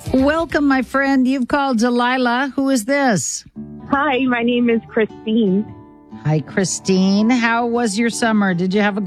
Welcome, my friend. You've called Delilah. Who is this? Hi, my name is Christine. Hi, Christine. How was your summer? Did you have a